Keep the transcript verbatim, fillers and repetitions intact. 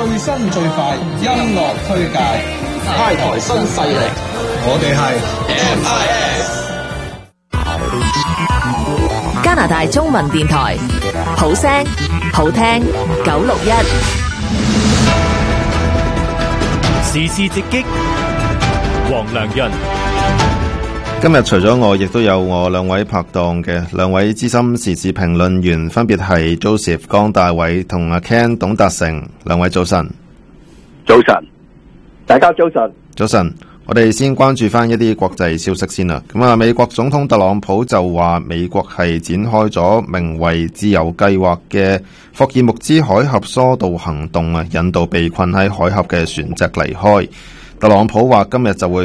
最新最快音樂推介， 開台新勢力， 我哋係 M I S 加拿大中文電台，好聲好聽九六一， 時事直擊，黃良潤。 今日除咗我，亦都有我兩位拍檔嘅兩位資深時事評論員，分別係 Joseph 江大偉同阿 Ken 董達成。兩位早晨。 早晨，大家早晨。 早晨，我哋先關注翻一啲國際消息先啦。咁啊，美國總統特朗普就話美國係展開咗名為自由計劃嘅霍爾木茲海峽疏導行動啊，引導被困喺海峽嘅船隻離開。特朗普話今日就會